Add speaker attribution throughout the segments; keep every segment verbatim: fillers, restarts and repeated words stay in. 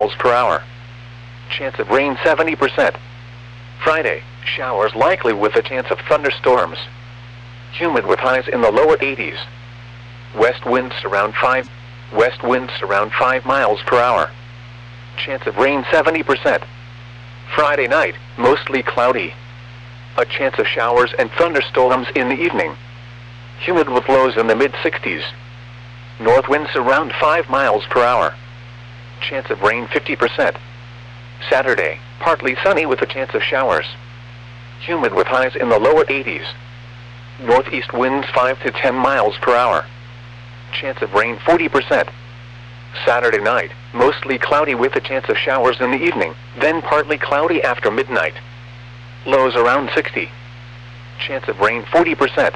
Speaker 1: miles per hour. Chance of rain seventy percent. Friday, showers likely with a chance of thunderstorms. Humid with highs in the lower eighties. West winds around five. West winds around five miles per hour. Chance of rain seventy percent. Friday night, mostly cloudy. A chance of showers and thunderstorms in the evening. Humid with lows in the mid sixties. North winds around five miles per hour. Chance of rain fifty percent. Saturday, partly sunny with a chance of showers. Humid with highs in the lower eighties. Northeast winds five to ten miles per hour. Chance of rain forty percent. Saturday night, mostly cloudy with a chance of showers in the evening, then partly cloudy after midnight. Lows around sixty. Chance of rain forty percent.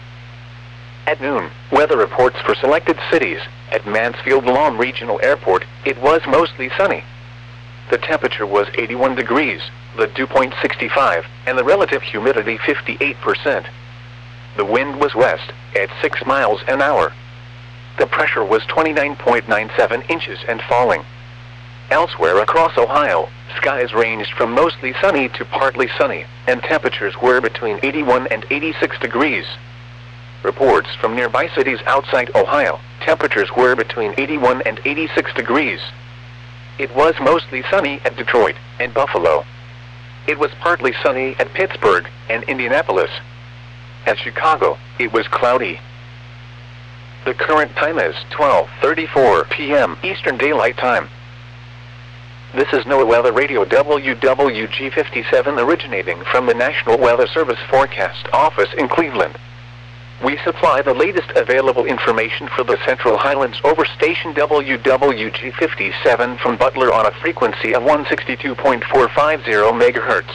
Speaker 1: At noon, weather reports for selected cities. At Mansfield-Lahm Regional Airport, it was mostly sunny. The temperature was eighty-one degrees, the dew point sixty-five, and the relative humidity fifty-eight percent. The wind was west, at six miles an hour. The pressure was twenty-nine point nine seven inches and falling. Elsewhere across Ohio, skies ranged from mostly sunny to partly sunny, and temperatures were between eighty-one and eighty-six degrees. Reports from nearby cities outside Ohio, temperatures were between eighty-one and eighty-six degrees. It was mostly sunny at Detroit and Buffalo. It was partly sunny at Pittsburgh and Indianapolis. At Chicago, it was cloudy. The current time is twelve thirty-four p m Eastern Daylight Time. This is NOAA Weather Radio W W G fifty-seven originating from the National Weather Service Forecast Office in Cleveland. We supply the latest available information for the Central Highlands over station W W G fifty-seven from Butler on a frequency of one sixty-two point four five zero megahertz.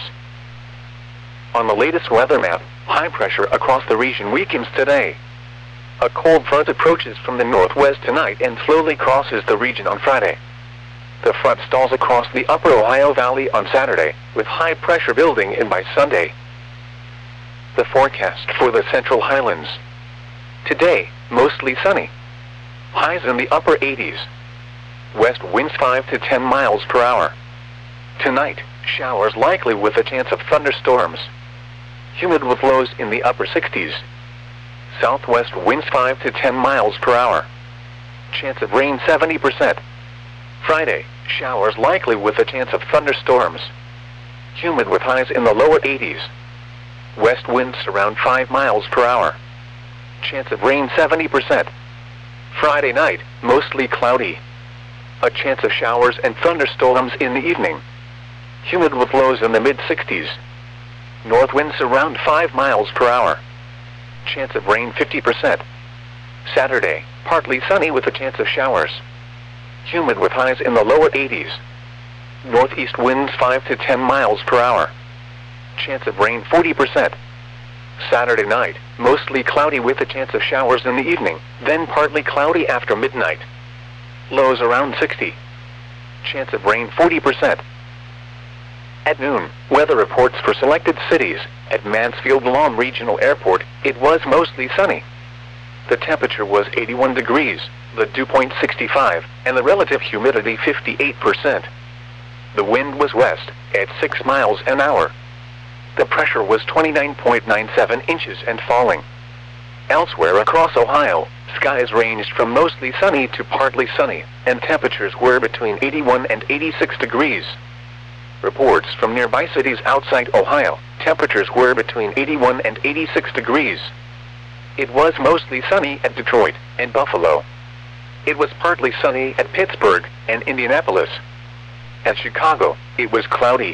Speaker 1: On the latest weather map, high pressure across the region weakens today. A cold front approaches from the northwest tonight and slowly crosses the region on Friday. The front stalls across the upper Ohio Valley on Saturday, with high pressure building in by Sunday. The forecast for the Central Highlands. Today, mostly sunny. Highs in the upper eighties. West winds five to ten miles per hour. Tonight, showers likely with a chance of thunderstorms. Humid with lows in the upper sixties. Southwest winds five to ten miles per hour. Chance of rain seventy percent. Friday, showers likely with a chance of thunderstorms. Humid with highs in the lower eighties. West winds around five miles per hour. Chance of rain seventy percent. Friday night, mostly cloudy. A chance of showers and thunderstorms in the evening. Humid with lows in the mid sixties. North winds around five miles per hour. Chance of rain fifty percent. Saturday, partly sunny with a chance of showers. Humid with highs in the lower eighties. Northeast winds five to ten miles per hour. Chance of rain forty percent. Saturday night, mostly cloudy with a chance of showers in the evening, then partly cloudy after midnight. Lows around sixty. Chance of rain forty percent. At noon, weather reports for selected cities. At Mansfield-Lahm Regional Airport, it was mostly sunny. The temperature was eighty-one degrees, the dew point sixty-five, and the relative humidity fifty-eight percent. The wind was west, at six miles an hour. The pressure was twenty-nine point nine seven inches and falling. Elsewhere across Ohio, skies ranged from mostly sunny to partly sunny, and temperatures were between eighty-one and eighty-six degrees. Reports from nearby cities outside Ohio, temperatures were between eighty-one and eighty-six degrees. It was mostly sunny at Detroit and Buffalo. It was partly sunny at Pittsburgh and Indianapolis. At Chicago, it was cloudy.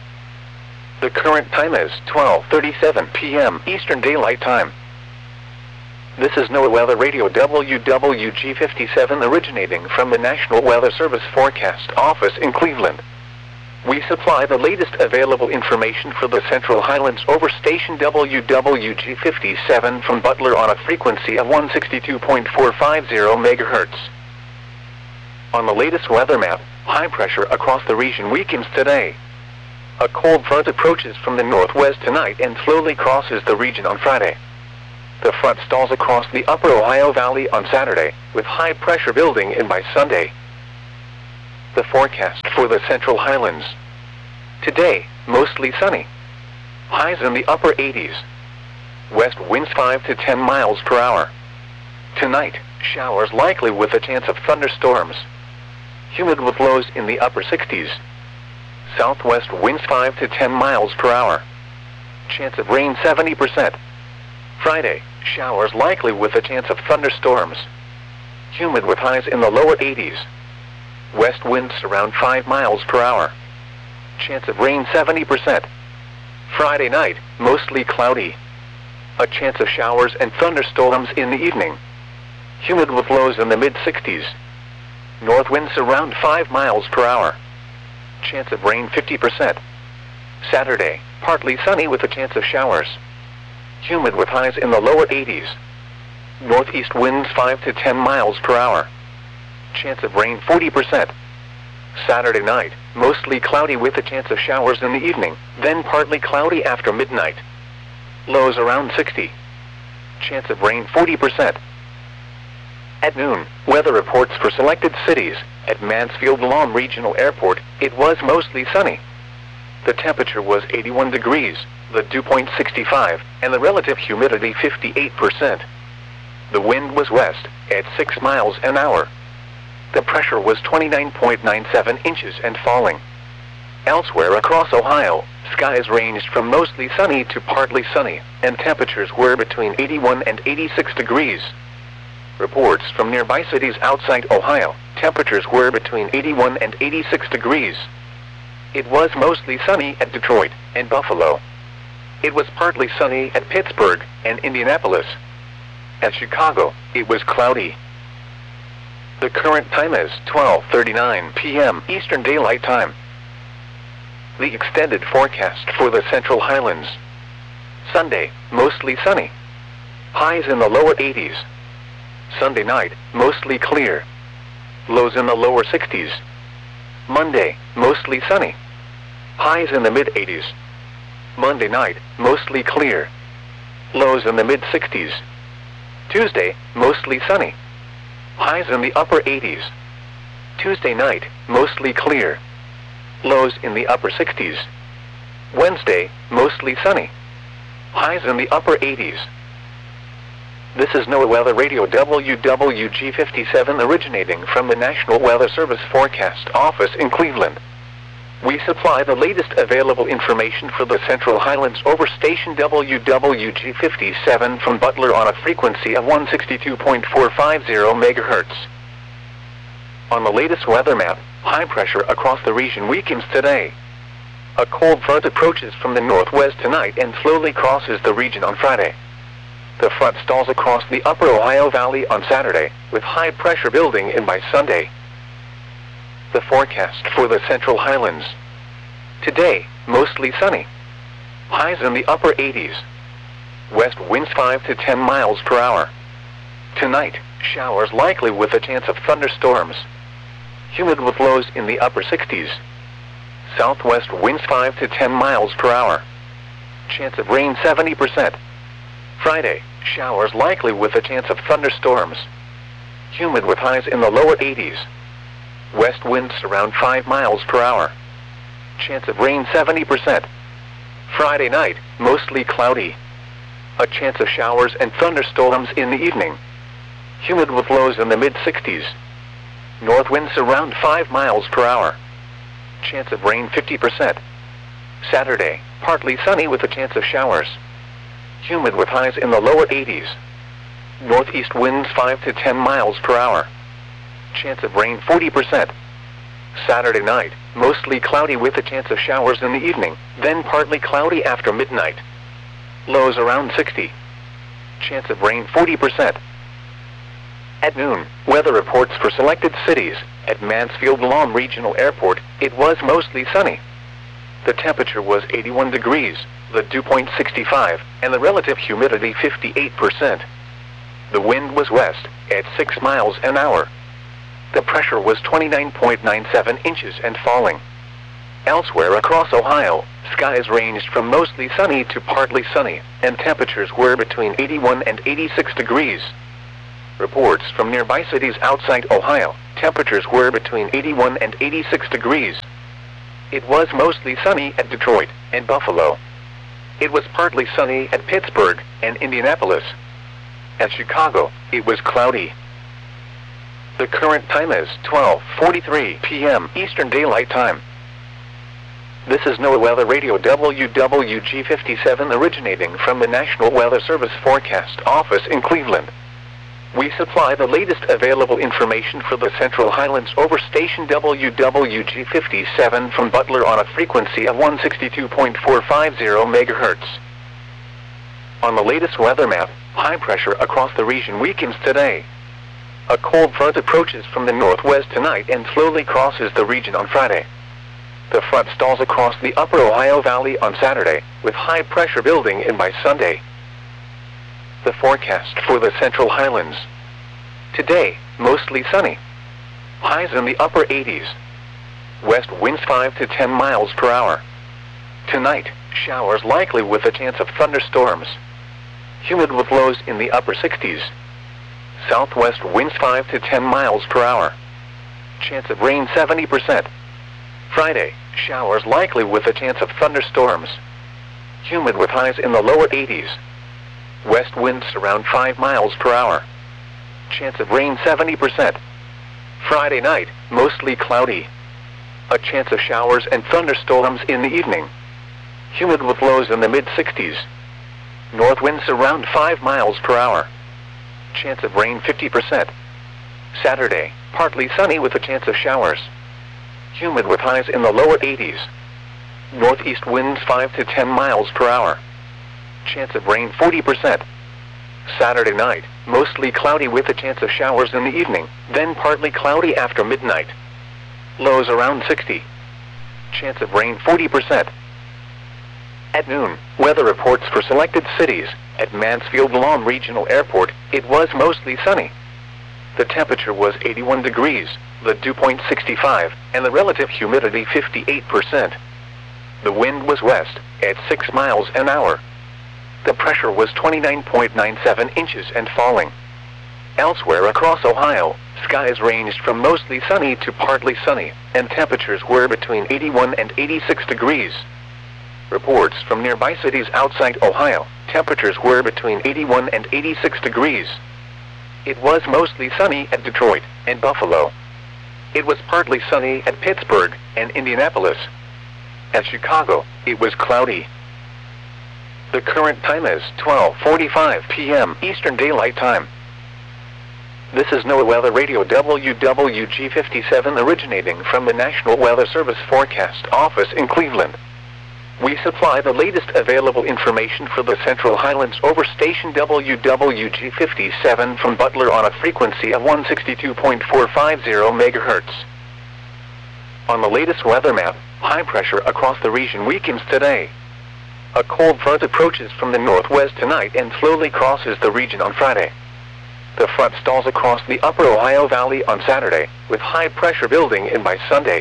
Speaker 1: The current time is twelve thirty-seven p m Eastern Daylight Time. This is NOAA Weather Radio W W G fifty-seven originating from the National Weather Service Forecast Office in Cleveland. We supply the latest available information for the Central Highlands over station W W G fifty-seven from Butler on a frequency of one sixty-two point four five zero megahertz. On the latest weather map, high pressure across the region weakens today. A cold front approaches from the northwest tonight and slowly crosses the region on Friday. The front stalls across the upper Ohio Valley on Saturday, with high pressure building in by Sunday. The forecast for the Central Highlands. Today, mostly sunny. Highs in the upper eighties. West winds five to ten miles per hour. Tonight, showers likely with a chance of thunderstorms. Humid with lows in the upper sixties. Southwest winds five to ten miles per hour. Chance of rain seventy percent. Friday, showers likely with a chance of thunderstorms. Humid with highs in the lower eighties. West winds around five miles per hour. Chance of rain seventy percent. Friday night, mostly cloudy. A chance of showers and thunderstorms in the evening. Humid with lows in the mid sixties. North winds around five miles per hour. Chance of rain fifty percent. Saturday, partly sunny with a chance of showers. Humid with highs in the lower eighties. Northeast winds five to ten miles per hour. Chance of rain forty percent. Saturday night, mostly cloudy with a chance of showers in the evening, then partly cloudy after midnight. Lows around sixty. Chance of rain forty percent. At noon, weather reports for selected cities. At Mansfield Lawn Regional Airport, it was mostly sunny. The temperature was eighty-one degrees, the dew point sixty-five, and the relative humidity fifty-eight percent. The wind was west, at six miles an hour. The pressure was twenty-nine point nine seven inches and falling. Elsewhere across Ohio, skies ranged from mostly sunny to partly sunny, and temperatures were between eighty-one and eighty-six degrees. Reports from nearby cities outside Ohio, temperatures were between eighty-one and eighty-six degrees. It was mostly sunny at Detroit and Buffalo. It was partly sunny at Pittsburgh and Indianapolis. At Chicago, it was cloudy. The current time is twelve thirty-nine p m Eastern Daylight Time. The extended forecast for the Central Highlands. Sunday, mostly sunny. Highs in the lower eighties. Sunday night, mostly clear. Lows in the lower sixties. Monday, mostly sunny. Highs in the mid eighties. Monday night, mostly clear. Lows in the mid sixties. Tuesday, mostly sunny. Highs in the upper eighties. Tuesday night, mostly clear. Lows in the upper sixties. Wednesday, mostly sunny. Highs in the upper eighties. This is NOAA Weather Radio W W G fifty-seven originating from the National Weather Service Forecast Office in Cleveland. We supply the latest available information for the Central Highlands over station W W G fifty-seven from Butler on a frequency of one sixty-two point four five zero megahertz. On the latest weather map, high pressure across the region weakens today. A cold front approaches from the northwest tonight and slowly crosses the region on Friday. The front stalls across the upper Ohio Valley on Saturday, with high pressure building in by Sunday. The forecast for the Central Highlands. Today, mostly sunny. Highs in the upper eighties. West winds five to ten miles per hour. Tonight, showers likely with a chance of thunderstorms. Humid with lows in the upper sixties. Southwest winds five to ten miles per hour. Chance of rain seventy percent. Friday, showers likely with a chance of thunderstorms. Humid with highs in the lower eighties. West winds around five miles per hour. Chance of rain seventy percent. Friday night, mostly cloudy. A chance of showers and thunderstorms in the evening. Humid with lows in the mid sixties. North winds around five miles per hour. Chance of rain fifty percent. Saturday, partly sunny with a chance of showers. Humid with highs in the lower eighties. Northeast winds five to ten miles per hour. Chance of rain forty percent. Saturday night, mostly cloudy with a chance of showers in the evening, then partly cloudy after midnight. Lows around sixty. Chance of rain forty percent. At noon, weather reports for selected cities. At Mansfield Lawn Regional Airport, it was mostly sunny. The temperature was eighty-one degrees, the dew point sixty-five, and the relative humidity fifty-eight percent. The wind was west, at six miles an hour. The pressure was twenty-nine point nine seven inches and falling. Elsewhere across Ohio, skies ranged from mostly sunny to partly sunny, and temperatures were between eighty-one and eighty-six degrees. Reports from nearby cities outside Ohio, temperatures were between eighty-one and eighty-six degrees. it was mostly sunny at Detroit and Buffalo. It was partly sunny at Pittsburgh and Indianapolis. At Chicago, it was cloudy. The current time is twelve forty-three p m Eastern Daylight Time. This is NOAA Weather Radio W W G fifty-seven originating from the National Weather Service Forecast Office in Cleveland. We supply the latest available information for the Central Highlands over station W W G fifty-seven from Butler on a frequency of one sixty-two point four five zero megahertz. On the latest weather map, high pressure across the region weakens today. A cold front approaches from the northwest tonight and slowly crosses the region on Friday. The front stalls across the upper Ohio Valley on Saturday, with high pressure building in by Sunday. The forecast for the Central Highlands. Today, mostly sunny. Highs in the upper eighties. West winds five to ten miles per hour. Tonight, showers likely with a chance of thunderstorms. Humid with lows in the upper sixties. Southwest winds five to ten miles per hour. Chance of rain seventy percent. Friday, showers likely with a chance of thunderstorms. Humid with highs in the lower eighties. West winds around five miles per hour. Chance of rain seventy percent. Friday night, mostly cloudy. A chance of showers and thunderstorms in the evening. Humid with lows in the mid sixties. North winds around five miles per hour. Chance of rain fifty percent. Saturday, partly sunny with a chance of showers. Humid with highs in the lower eighties. Northeast winds five to ten miles per hour. Chance of rain forty percent. Saturday night, mostly cloudy with a chance of showers in the evening, then partly cloudy after midnight. Lows around sixty. Chance of rain forty percent. At noon, weather reports for selected cities. At Mansfield-Lawn Regional Airport, it was mostly sunny. The temperature was eighty-one degrees, the dew point sixty-five, and the relative humidity fifty-eight percent. The wind was west, at six miles an hour. The pressure was twenty-nine point nine seven inches and falling. Elsewhere across Ohio, skies ranged from mostly sunny to partly sunny, and temperatures were between eighty-one and eighty-six degrees. Reports from nearby cities outside Ohio, temperatures were between eighty-one and eighty-six degrees. It was mostly sunny at Detroit and Buffalo. It was partly sunny at Pittsburgh and Indianapolis. At Chicago, it was cloudy. The current time is twelve forty-five p m Eastern Daylight Time. This is NOAA Weather Radio W W G fifty-seven originating from the National Weather Service Forecast Office in Cleveland. We supply the latest available information for the Central Highlands over station W W G fifty-seven from Butler on a frequency of one sixty-two point four five zero megahertz. On the latest weather map, high pressure across the region weakens today. A cold front approaches from the northwest tonight and slowly crosses the region on Friday. The front stalls across the upper Ohio Valley on Saturday, with high pressure building in by Sunday.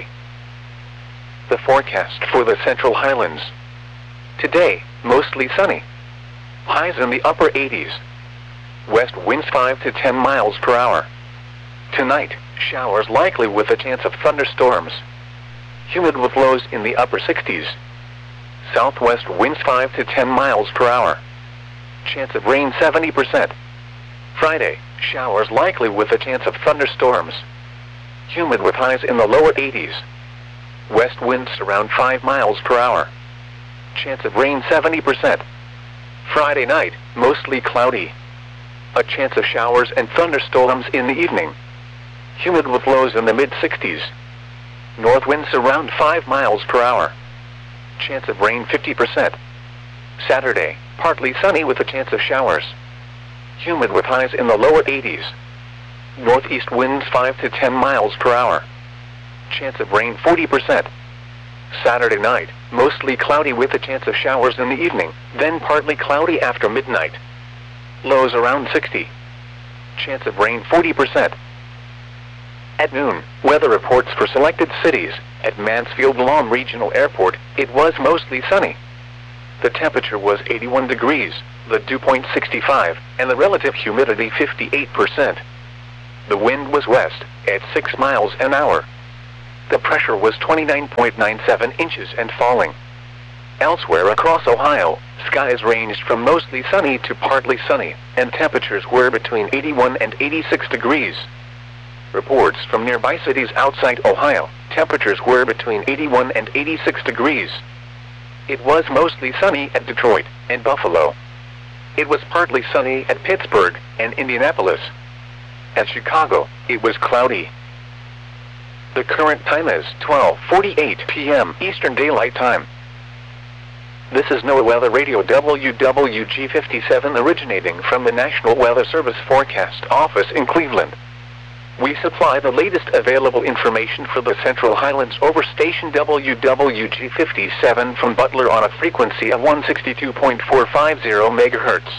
Speaker 1: The forecast for the Central Highlands. Today, mostly sunny. Highs in the upper eighties. West winds five to ten miles per hour. Tonight, showers likely with a chance of thunderstorms. Humid with lows in the upper sixties. Southwest winds five to ten miles per hour. Chance of rain seventy percent. Friday, showers likely with a chance of thunderstorms. Humid with highs in the lower eighties. West winds around five miles per hour. Chance of rain seventy percent. Friday night, mostly cloudy. A chance of showers and thunderstorms in the evening. Humid with lows in the mid sixties. North winds around five miles per hour. Chance of rain fifty percent. Saturday, partly sunny with a chance of showers. Humid with highs in the lower eighties. Northeast winds five to ten miles per hour. Chance of rain forty percent. Saturday night, mostly cloudy with a chance of showers in the evening, then partly cloudy after midnight. Lows around sixty. Chance of rain forty percent. At noon, weather reports for selected cities. At Mansfield-Lawn Regional Airport, it was mostly sunny. The temperature was eighty-one degrees, the dew point sixty-five, and the relative humidity fifty-eight percent. The wind was west, at six miles an hour. The pressure was twenty-nine point nine seven inches and falling. Elsewhere across Ohio, skies ranged from mostly sunny to partly sunny, and temperatures were between eighty-one and eighty-six degrees. Reports from nearby cities outside Ohio, temperatures were between eighty-one and eighty-six degrees. It was mostly sunny at Detroit and Buffalo. It was partly sunny at Pittsburgh and Indianapolis. At Chicago, it was cloudy. The current time is twelve forty-eight p m Eastern Daylight Time. This is NOAA Weather Radio W W G fifty-seven originating from the National Weather Service Forecast Office in Cleveland. We supply the latest available information for the Central Highlands over station W W G fifty-seven from Butler on a frequency of one sixty-two point four five zero megahertz.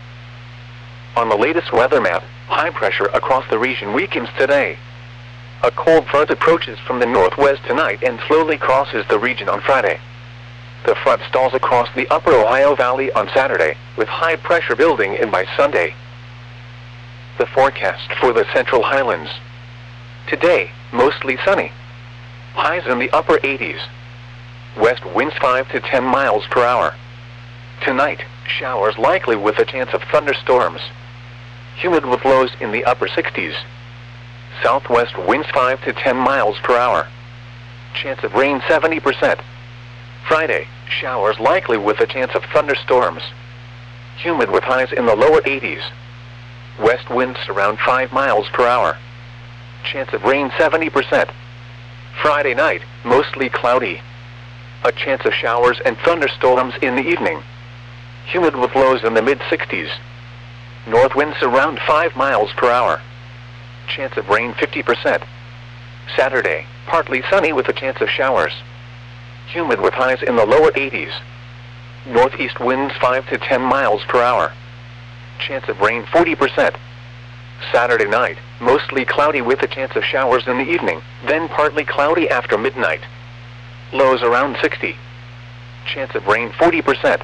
Speaker 1: On the latest weather map, high pressure across the region weakens today. A cold front approaches from the northwest tonight and slowly crosses the region on Friday. The front stalls across the upper Ohio Valley on Saturday, with high pressure building in by Sunday. The forecast for the Central Highlands. Today, mostly sunny. Highs in the upper eighties. West winds five to ten miles per hour. Tonight, showers likely with a chance of thunderstorms. Humid with lows in the upper sixties. Southwest winds five to ten miles per hour. Chance of rain seventy percent. Friday, showers likely with a chance of thunderstorms. Humid with highs in the lower eighties. West winds around five miles per hour. Chance of rain seventy percent. Friday night, mostly cloudy. A chance of showers and thunderstorms in the evening. Humid with lows in the mid sixties. North winds around five miles per hour. Chance of rain fifty percent. Saturday, partly sunny with a chance of showers. Humid with highs in the lower eighties. Northeast winds five to ten miles per hour. Chance of rain forty percent. Saturday night, mostly cloudy with a chance of showers in the evening, then partly cloudy after midnight. Lows around sixty. Chance of rain forty percent.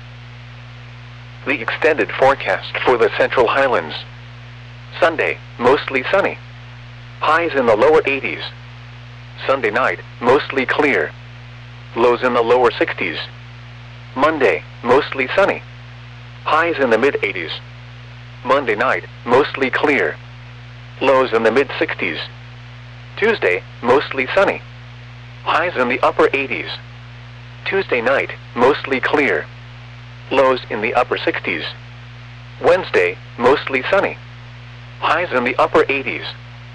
Speaker 1: The extended forecast for the Central Highlands. Sunday, mostly sunny. Highs in the lower eighties. Sunday night, mostly clear. Lows in the lower sixties. Monday, mostly sunny. Highs in the mid eighties. Monday night, mostly clear. Lows in the mid sixties. Tuesday, mostly sunny. Highs in the upper eighties. Tuesday night, mostly clear. Lows in the upper sixties. Wednesday, mostly sunny. Highs in the upper eighties.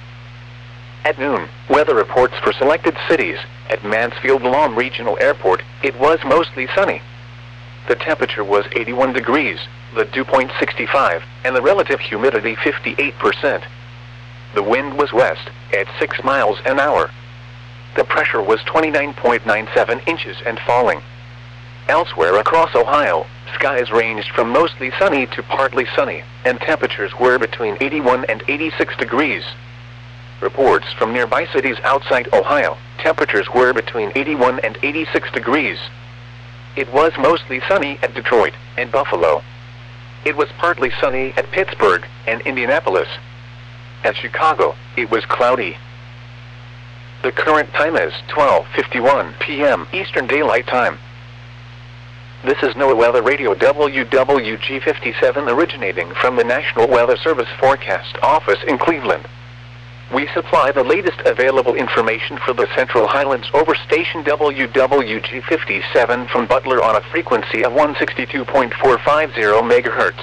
Speaker 1: At noon, weather reports for selected cities. At Mansfield-Lahm Regional Airport, it was mostly sunny. The temperature was eighty-one degrees, the dew point sixty-five, and the relative humidity fifty-eight percent. The wind was west, at six miles an hour. The pressure was twenty-nine point nine seven inches and falling. Elsewhere across Ohio, skies ranged from mostly sunny to partly sunny, and temperatures were between eighty-one and eighty-six degrees. Reports from nearby cities outside Ohio, temperatures were between eighty-one and eighty-six degrees. It was mostly sunny at Detroit and Buffalo. It was partly sunny at Pittsburgh and Indianapolis. At Chicago, it was cloudy. The current time is twelve fifty-one p m Eastern Daylight Time. This is NOAA Weather Radio W W G fifty-seven originating from the National Weather Service Forecast Office in Cleveland. We supply the latest available information for the Central Highlands over station W W G fifty-seven from Butler on a frequency of one sixty-two point four five zero megahertz.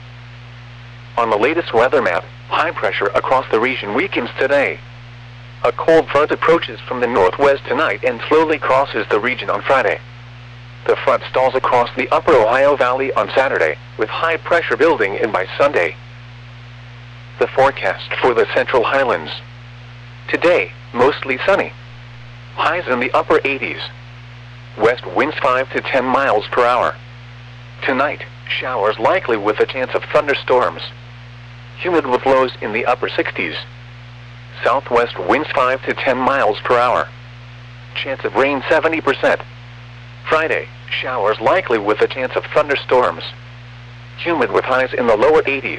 Speaker 1: On the latest weather map, high pressure across the region weakens today. A cold front approaches from the northwest tonight and slowly crosses the region on Friday. The front stalls across the upper Ohio Valley on Saturday, with high pressure building in by Sunday. The forecast for the Central Highlands. Today, mostly sunny. Highs in the upper eighties. West winds five to ten miles per hour. Tonight, showers likely with a chance of thunderstorms. Humid with lows in the upper sixties. Southwest winds five to ten miles per hour. Chance of rain seventy percent. Friday, showers likely with a chance of thunderstorms. Humid with highs in the lower eighties.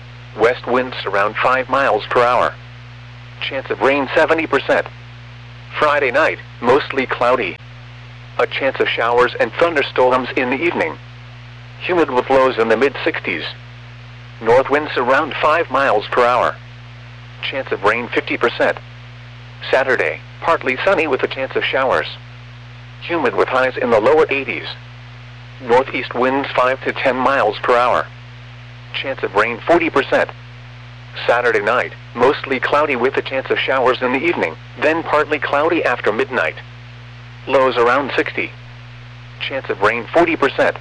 Speaker 1: West winds around five miles per hour. Chance of rain seventy percent. Friday night, mostly cloudy. A chance of showers and thunderstorms in the evening. Humid with lows in the mid sixties. North winds around five miles per hour. Chance of rain fifty percent. Saturday, partly sunny with a chance of showers. Humid with highs in the lower eighties. Northeast winds five to ten miles per hour. Chance of rain forty percent. Saturday night, mostly cloudy with a chance of showers in the evening, then partly cloudy after midnight. Lows around sixty. Chance of rain forty percent.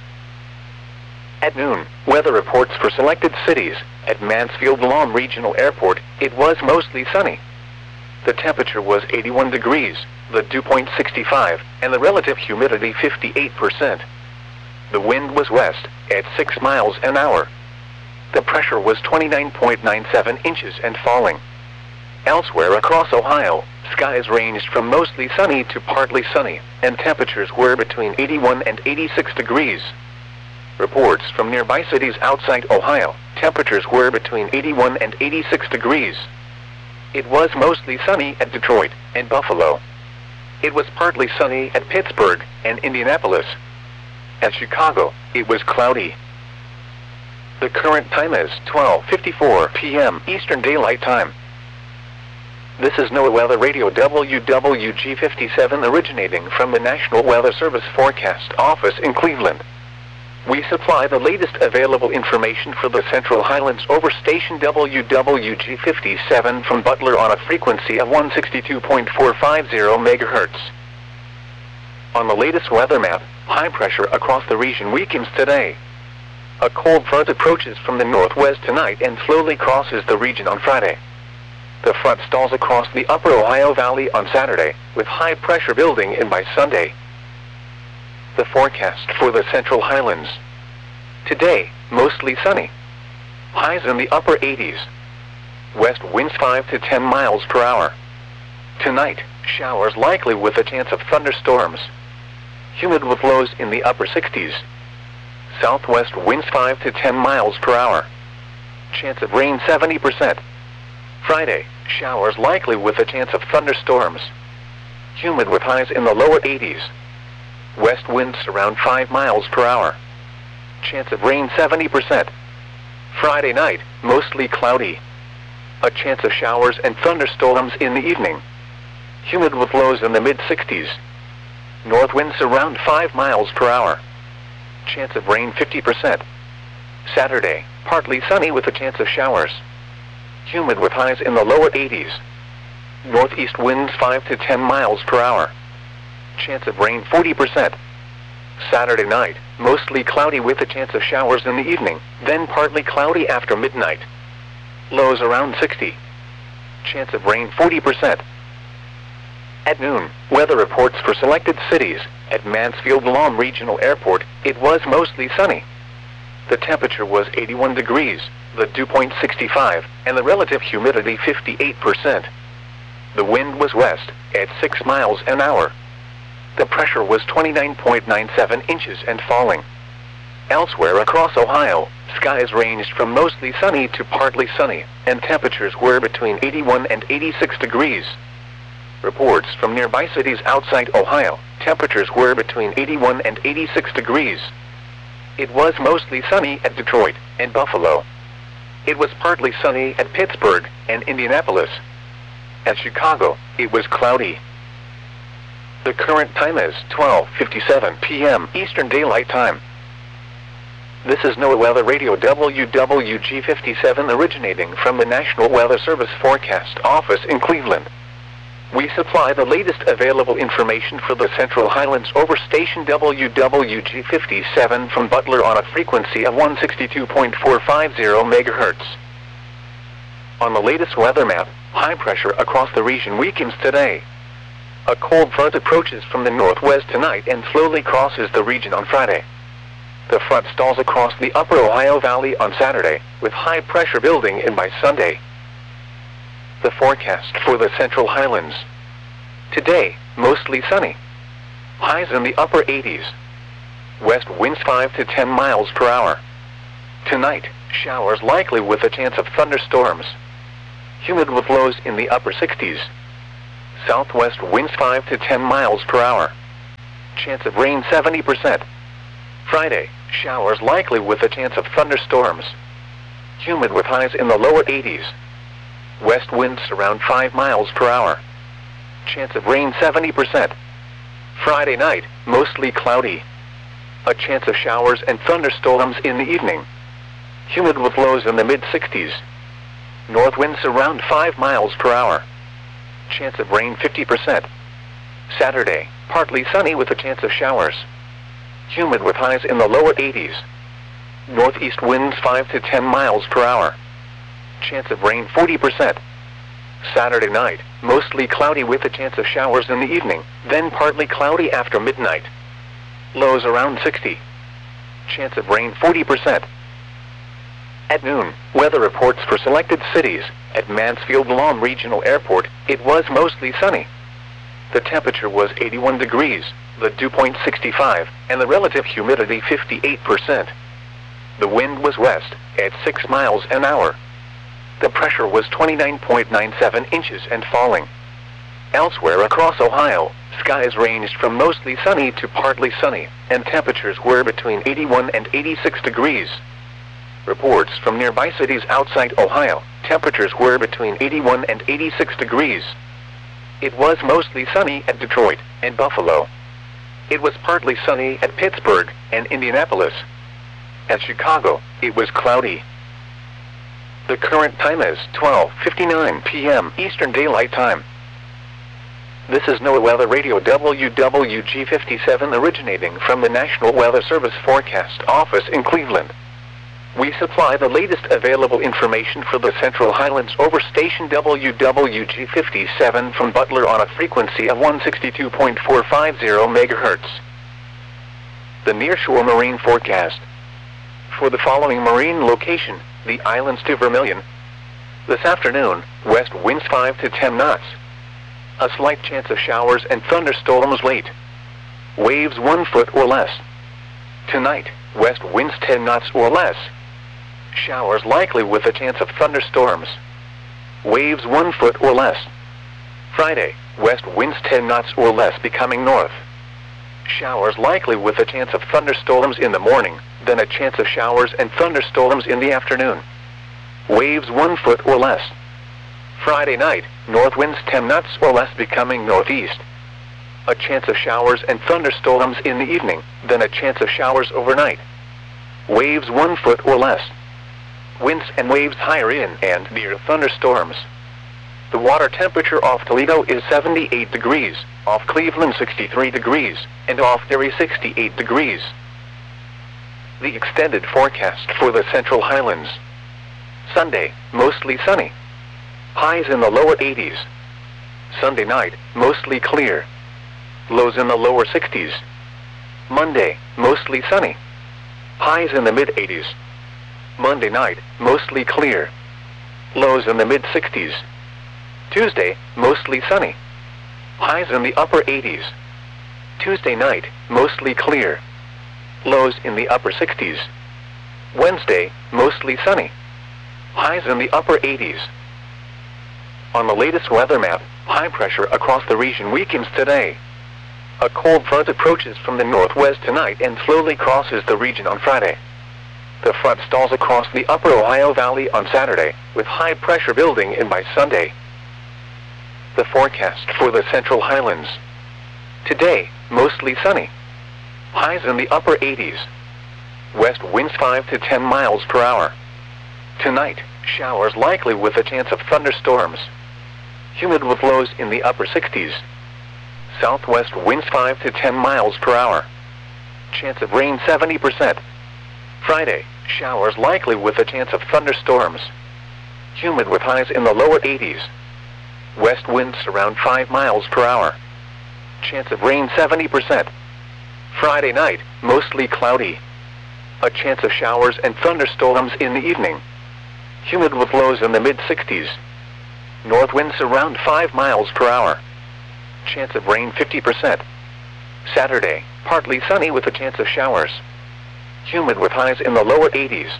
Speaker 1: At noon, weather reports for selected cities. At Mansfield-Lam Regional Airport, it was mostly sunny. The temperature was eighty-one degrees, the dew point sixty-five, and the relative humidity fifty-eight percent. The wind was west, at six miles an hour. The pressure was twenty-nine point nine seven inches and falling. Elsewhere across Ohio, skies ranged from mostly sunny to partly sunny, and temperatures were between eighty-one and eighty-six degrees. Reports from nearby cities outside Ohio, temperatures were between eighty-one and eighty-six degrees. It was mostly sunny at Detroit and Buffalo. It was partly sunny at Pittsburgh and Indianapolis. At Chicago, it was cloudy. The current time is twelve fifty-four p m Eastern Daylight Time. This is NOAA Weather Radio W W G fifty-seven originating from the National Weather Service Forecast Office in Cleveland. We supply the latest available information for the Central Highlands over station W W G fifty-seven from Butler on a frequency of one sixty-two point four five zero megahertz. On the latest weather map, high pressure across the region weakens today. A cold front approaches from the northwest tonight and slowly crosses the region on Friday. The front stalls across the upper Ohio Valley on Saturday, with high pressure building in by Sunday. The forecast for the Central Highlands. Today, mostly sunny. Highs in the upper eighties. West winds five to ten miles per hour. Tonight, showers likely with a chance of thunderstorms. Humid with lows in the upper sixties. Southwest winds five to ten miles per hour. Chance of rain seventy percent. Friday, showers likely with a chance of thunderstorms. Humid with highs in the lower eighties. West winds around five miles per hour. Chance of rain seventy percent. Friday night, mostly cloudy. A chance of showers and thunderstorms in the evening. Humid with lows in the mid sixties. North winds around five miles per hour. Chance of rain fifty percent. Saturday, partly sunny with a chance of showers. Humid with highs in the lower eighties. Northeast winds five to ten miles per hour. Chance of rain forty percent. Saturday night, mostly cloudy with a chance of showers in the evening, then partly cloudy after midnight. Lows around sixty. Chance of rain forty percent. At noon, weather reports for selected cities. At Mansfield-Lam Regional Airport, it was mostly sunny. The temperature was eighty-one degrees, the dew point sixty-five, and the relative humidity fifty-eight percent. The wind was west, at six miles an hour. The pressure was twenty-nine point nine seven inches and falling. Elsewhere across Ohio, skies ranged from mostly sunny to partly sunny, and temperatures were between eighty-one and eighty-six degrees. Reports from nearby cities outside Ohio, temperatures were between eighty-one and eighty-six degrees. It was mostly sunny at Detroit and Buffalo. It was partly sunny at Pittsburgh and Indianapolis. At Chicago, it was cloudy. The current time is twelve fifty-seven p m Eastern Daylight Time. This is NOAA Weather Radio W W G fifty-seven originating from the National Weather Service Forecast Office in Cleveland. We supply the latest available information for the Central Highlands over station W W G fifty-seven from Butler on a frequency of one sixty-two point four five zero megahertz. On the latest weather map, high pressure across the region weakens today. A cold front approaches from the northwest tonight and slowly crosses the region on Friday. The front stalls across the upper Ohio Valley on Saturday, with high pressure building in by Sunday. The forecast for the Central Highlands. Today, mostly sunny. Highs in the upper eighties. West winds five to ten miles per hour. Tonight, showers likely with a chance of thunderstorms. Humid with lows in the upper sixties. Southwest winds five to ten miles per hour. Chance of rain seventy percent. Friday, showers likely with a chance of thunderstorms. Humid with highs in the lower eighties. West winds around five miles per hour. Chance of rain seventy percent. Friday night, mostly cloudy. A chance of showers and thunderstorms in the evening. Humid with lows in the mid sixties. North winds around five miles per hour. Chance of rain fifty percent. Saturday, partly sunny with a chance of showers. Humid with highs in the lower eighties. Northeast winds five to ten miles per hour. Chance of rain forty percent. Saturday night, mostly cloudy with a chance of showers in the evening, then partly cloudy after midnight. Lows around sixty. Chance of rain forty percent. At noon, weather reports for selected cities. At Mansfield Lawn Regional Airport, it was mostly sunny. The temperature was eighty-one degrees, the dew point sixty-five, and the relative humidity fifty-eight percent. The wind was west, at six miles an hour. The pressure was twenty-nine point nine seven inches and falling. Elsewhere across Ohio, skies ranged from mostly sunny to partly sunny, and temperatures were between eighty-one and eighty-six degrees. Reports from nearby cities outside Ohio, temperatures were between eighty-one and eighty-six degrees. It was mostly sunny at Detroit and Buffalo. It was partly sunny at Pittsburgh and Indianapolis. At Chicago, it was cloudy. The current time is twelve fifty-nine p m Eastern Daylight Time. This is NOAA Weather Radio W W G fifty-seven originating from the National Weather Service Forecast Office in Cleveland. We supply the latest available information for the Central Highlands over station W W G fifty-seven from Butler on a frequency of one sixty-two point four five zero megahertz. The Nearshore Marine Forecast. For the following marine location, the islands to Vermilion. This afternoon, west winds five to ten knots. A slight chance of showers and thunderstorms late. Waves one foot or less. Tonight, west winds ten knots or less. Showers likely with a chance of thunderstorms. Waves one foot or less. Friday, west winds ten knots or less becoming north. Showers likely with a chance of thunderstorms in the morning, then a chance of showers and thunderstorms in the afternoon. Waves one foot or less. Friday night, north winds ten knots or less becoming northeast. A chance of showers and thunderstorms in the evening, then a chance of showers overnight. Waves one foot or less. Winds and waves higher in and near thunderstorms. The water temperature off Toledo is seventy-eight degrees, off Cleveland sixty-three degrees, and off Erie sixty-eight degrees. The extended forecast for the Central Highlands. Sunday, mostly sunny. Highs in the lower eighties. Sunday night, mostly clear. Lows in the lower sixties. Monday, mostly sunny. Highs in the mid eighties. Monday night, mostly clear. Lows in the mid sixties. Tuesday, mostly sunny. Highs in the upper eighties. Tuesday night, mostly clear. Lows in the upper sixties. Wednesday, mostly sunny. Highs in the upper eighties. On the latest weather map, high pressure across the region weakens today. A cold front approaches from the northwest tonight and slowly crosses the region on Friday. The front stalls across the upper Ohio Valley on Saturday, with high pressure building in by Sunday. The forecast for the Central Highlands. Today, mostly sunny. Highs in the upper eighties. West winds five to ten miles per hour. Tonight, showers likely with a chance of thunderstorms. Humid with lows in the upper sixties. Southwest winds five to ten miles per hour. Chance of rain seventy percent. Friday, showers likely with a chance of thunderstorms. Humid with highs in the lower eighties. West winds around five miles per hour. Chance of rain seventy percent. Friday night, mostly cloudy. A chance of showers and thunderstorms in the evening. Humid with lows in the mid sixties. North winds around five miles per hour. Chance of rain fifty percent. Saturday, partly sunny with a chance of showers. Humid with highs in the lower eighties.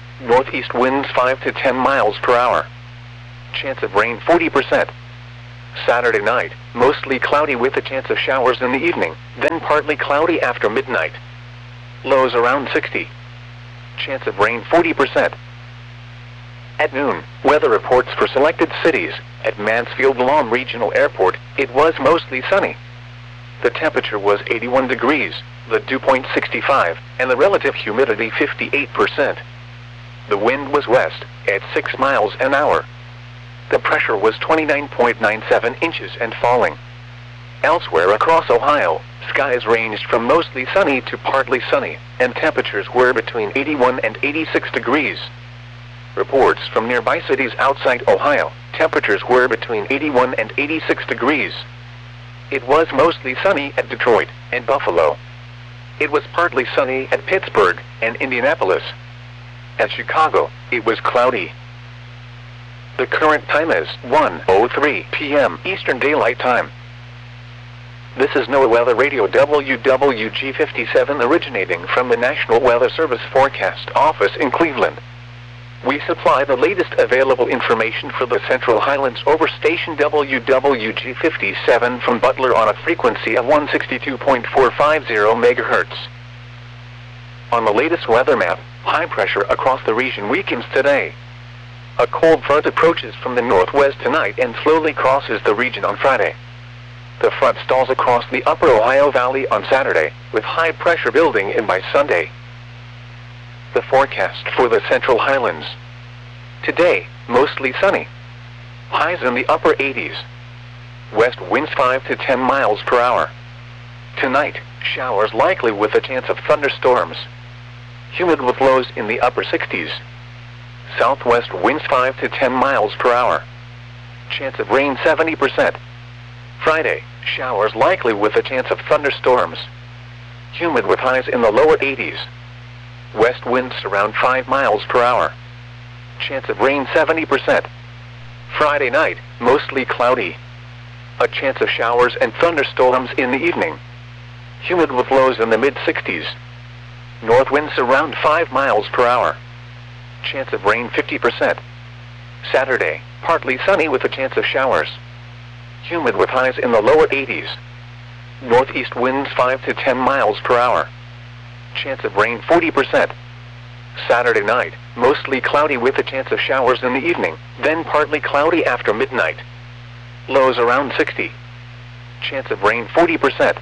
Speaker 1: Northeast winds five to ten miles per hour. Chance of rain forty percent. Saturday night, mostly cloudy with a chance of showers in the evening, then partly cloudy after midnight. Lows around sixty. Chance of rain forty percent. At noon, weather reports for selected cities. At Mansfield-Lahm Regional Airport, it was mostly sunny. The temperature was eighty-one degrees, the dew point sixty-five, and the relative humidity fifty-eight percent. The wind was west, at six miles an hour. The pressure was twenty-nine point nine seven inches and falling. Elsewhere across Ohio, skies ranged from mostly sunny to partly sunny, and temperatures were between eighty-one and eighty-six degrees. Reports from nearby cities outside Ohio, temperatures were between eighty-one and eighty-six degrees. It was mostly sunny at Detroit and Buffalo. It was partly sunny at Pittsburgh and Indianapolis. At Chicago, it was cloudy. The current time is one oh three p m Eastern Daylight Time. This is NOAA Weather Radio W W G fifty-seven originating from the National Weather Service Forecast Office in Cleveland. We supply the latest available information for the Central Highlands over station W W G fifty-seven from Butler on a frequency of one sixty-two point four five zero megahertz. On the latest weather map, high pressure across the region weakens today. A cold front approaches from the northwest tonight and slowly crosses the region on Friday. The front stalls across the upper Ohio Valley on Saturday, with high pressure building in by Sunday. The forecast for the Central Highlands. Today, mostly sunny. Highs in the upper eighties. West winds five to ten miles per hour. Tonight, showers likely with a chance of thunderstorms. Humid with lows in the upper sixties. Southwest winds five to ten miles per hour. Chance of rain seventy percent. Friday, showers likely with a chance of thunderstorms. Humid with highs in the lower eighties. West winds around five miles per hour. Chance of rain seventy percent. Friday night, mostly cloudy. A chance of showers and thunderstorms in the evening. Humid with lows in the mid sixties. North winds around five miles per hour. Chance of rain fifty percent. Saturday, partly sunny with a chance of showers. Humid with highs in the lower eighties. Northeast winds five to ten miles per hour. Chance of rain forty percent. Saturday night, mostly cloudy with a chance of showers in the evening, then partly cloudy after midnight. Lows around sixty. Chance of rain forty percent.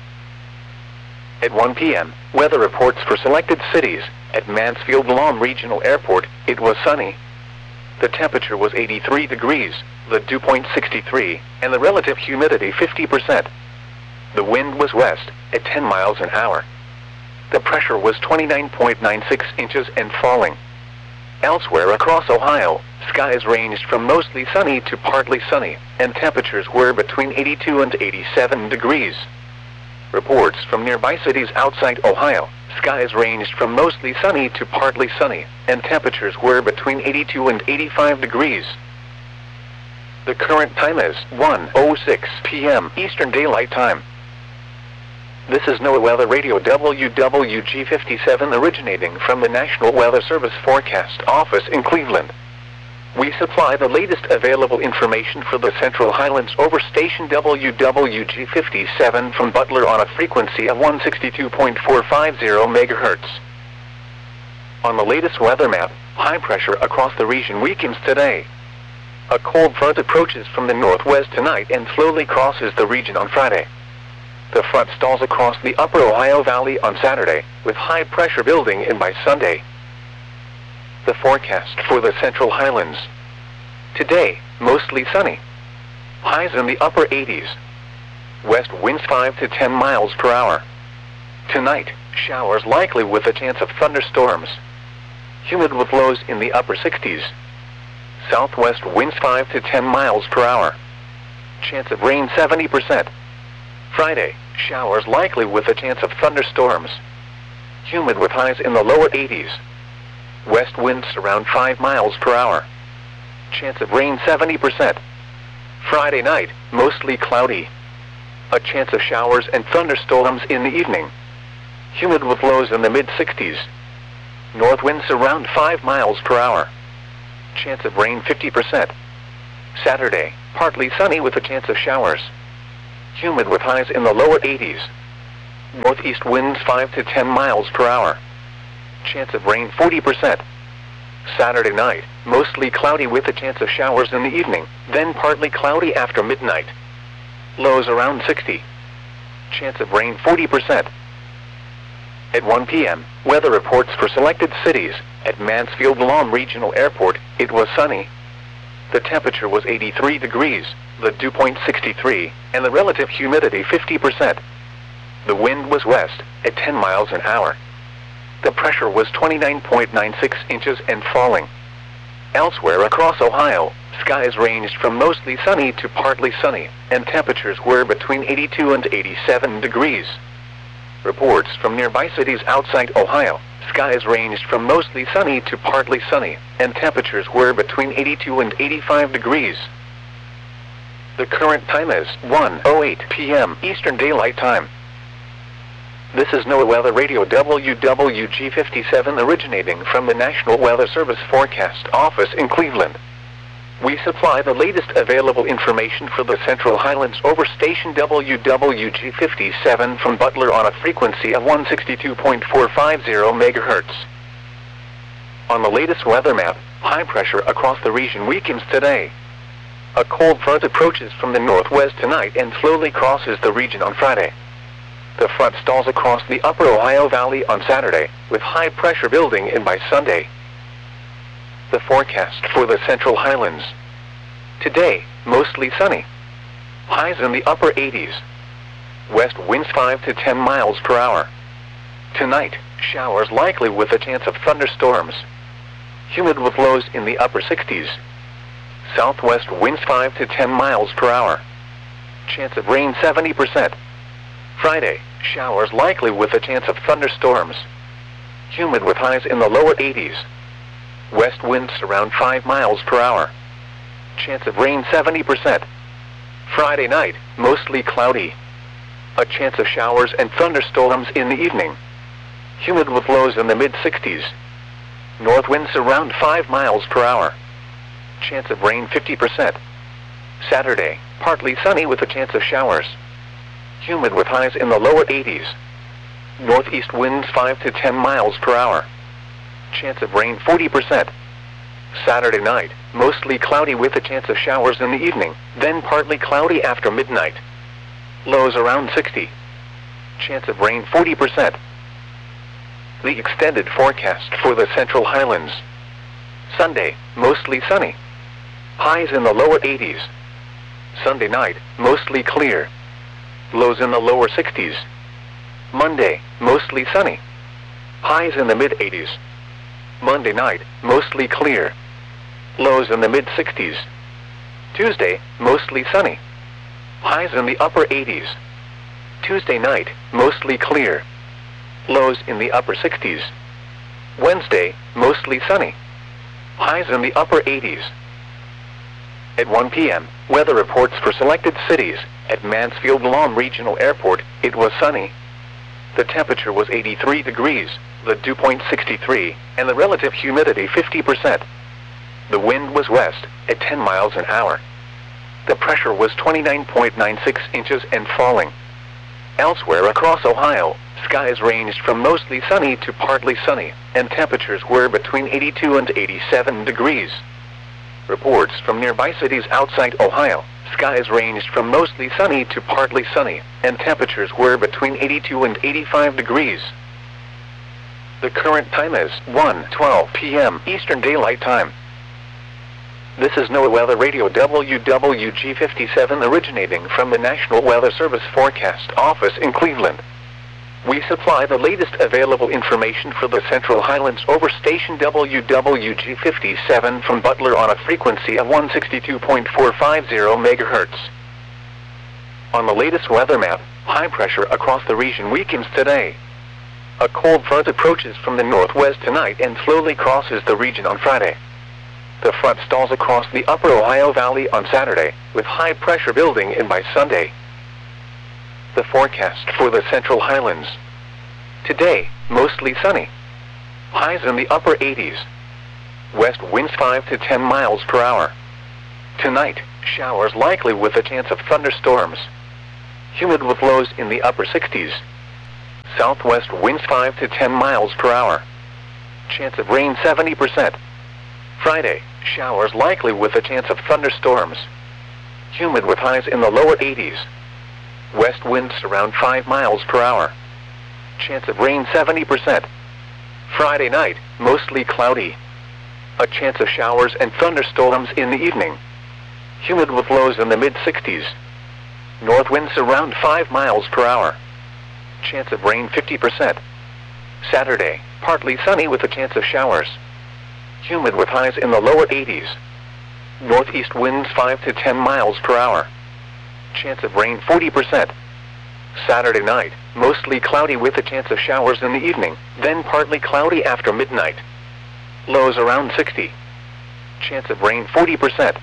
Speaker 1: At one p m, weather reports for selected cities. At Mansfield-Lahm Regional Airport, it was sunny. The temperature was eighty-three degrees, the dew point sixty-three, and the relative humidity fifty percent. The wind was west, at ten miles an hour. The pressure was twenty-nine point nine six inches and falling. Elsewhere across Ohio, skies ranged from mostly sunny to partly sunny, and temperatures were between eighty-two and eighty-seven degrees. Reports from nearby cities outside Ohio, skies ranged from mostly sunny to partly sunny, and temperatures were between eighty-two and eighty-five degrees. The current time is one oh six p m Eastern Daylight Time. This is NOAA Weather Radio W W G fifty-seven originating from the National Weather Service Forecast Office in Cleveland. We supply the latest available information for the Central Highlands over station W W G fifty-seven from Butler on a frequency of one sixty-two point four five zero megahertz. On the latest weather map, high pressure across the region weakens today. A cold front approaches from the northwest tonight and slowly crosses the region on Friday. The front stalls across the upper Ohio Valley on Saturday, with high pressure building in by Sunday. The forecast for the Central Highlands. Today, mostly sunny. Highs in the upper eighties. West winds five to ten miles per hour. Tonight, showers likely with a chance of thunderstorms. Humid with lows in the upper sixties. Southwest winds five to ten miles per hour. Chance of rain seventy percent. Friday, showers likely with a chance of thunderstorms. Humid with highs in the lower eighties. West winds around five miles per hour. Chance of rain seventy percent. Friday night, mostly cloudy. A chance of showers and thunderstorms in the evening. Humid with lows in the mid sixties. North winds around five miles per hour. Chance of rain fifty percent. Saturday, partly sunny with a chance of showers. Humid with highs in the lower eighties. Northeast winds five to ten miles per hour. Chance of rain forty percent. Saturday night, mostly cloudy with a chance of showers in the evening, then partly cloudy after midnight. Lows around sixty. Chance of rain forty percent. At one p m, weather reports for selected cities. At Mansfield-Lom Regional Airport, it was sunny. The temperature was eighty-three degrees, the dew point sixty-three, and the relative humidity fifty percent. The wind was west, at ten miles an hour. The pressure was twenty-nine point nine six inches and falling. Elsewhere across Ohio, skies ranged from mostly sunny to partly sunny, and temperatures were between eighty-two and eighty-seven degrees. Reports from nearby cities outside Ohio, skies ranged from mostly sunny to partly sunny, and temperatures were between eighty-two and eighty-five degrees. The current time is one oh eight p m Eastern Daylight Time. This is NOAA Weather Radio W W G fifty-seven originating from the National Weather Service Forecast Office in Cleveland. We supply the latest available information for the Central Highlands over station W W G fifty-seven from Butler on a frequency of one sixty-two point four five zero megahertz. On the latest weather map, high pressure across the region weakens today. A cold front approaches from the northwest tonight and slowly crosses the region on Friday. The front stalls across the upper Ohio Valley on Saturday, with high pressure building in by Sunday. The forecast for the Central Highlands. Today, mostly sunny. Highs in the upper eighties. West winds five to ten miles per hour. Tonight, showers likely with a chance of thunderstorms. Humid with lows in the upper sixties. Southwest winds five to ten miles per hour. Chance of rain seventy percent. Friday, showers likely with a chance of thunderstorms. Humid with highs in the lower eighties. West winds around five miles per hour. Chance of rain seventy percent. Friday night, mostly cloudy. A chance of showers and thunderstorms in the evening. Humid with lows in the mid sixties. North winds around five miles per hour. Chance of rain fifty percent. Saturday, partly sunny with a chance of showers. Humid with highs in the lower eighties. Northeast winds five to ten miles per hour. Chance of rain forty percent. Saturday night, mostly cloudy with a chance of showers in the evening, then partly cloudy after midnight. Lows around sixty. Chance of rain forty percent. The extended forecast for the Central Highlands. Sunday, mostly sunny. Highs in the lower eighties. Sunday night, mostly clear. Lows in the lower sixties. Monday, mostly sunny. Highs in the mid eighties. Monday night, mostly clear. Lows in the mid sixties. Tuesday, mostly sunny. Highs in the upper eighties. Tuesday night, mostly clear. Lows in the upper sixties. Wednesday, mostly sunny. Highs in the upper eighties. At one p m, weather reports for selected cities. At Mansfield-Lom Regional Airport, it was sunny. The temperature was eighty-three degrees, the dew point sixty-three, and the relative humidity fifty percent. The wind was west, at ten miles an hour. The pressure was twenty-nine point nine six inches and falling. Elsewhere across Ohio, skies ranged from mostly sunny to partly sunny, and temperatures were between eighty-two and eighty-seven degrees. Reports from nearby cities outside Ohio, skies ranged from mostly sunny to partly sunny, and temperatures were between eighty-two and eighty-five degrees. The current time is one twelve p m Eastern Daylight Time. This is NOAA Weather Radio W W G fifty-seven originating from the National Weather Service Forecast Office in Cleveland. We supply the latest available information for the Central Highlands over station W W G fifty-seven from Butler on a frequency of one sixty-two point four five zero megahertz. On the latest weather map, high pressure across the region weakens today. A cold front approaches from the northwest tonight and slowly crosses the region on Friday. The front stalls across the upper Ohio Valley on Saturday, with high pressure building in by Sunday. The forecast for the Central Highlands. Today, mostly sunny. Highs in the upper eighties. West winds five to ten miles per hour. Tonight, showers likely with a chance of thunderstorms. Humid with lows in the upper sixties. Southwest winds five to ten miles per hour. Chance of rain seventy percent. Friday, showers likely with a chance of thunderstorms. Humid with highs in the lower eighties. West winds around five miles per hour. Chance of rain seventy percent. Friday night, mostly cloudy. A chance of showers and thunderstorms in the evening. Humid with lows in the mid sixties. North winds around five miles per hour. Chance of rain fifty percent. Saturday, partly sunny with a chance of showers. Humid with highs in the lower eighties. Northeast winds five to ten miles per hour. Chance of rain forty percent. Saturday night, mostly cloudy with a chance of showers in the evening, then partly cloudy after midnight. Lows around sixty. Chance of rain forty percent.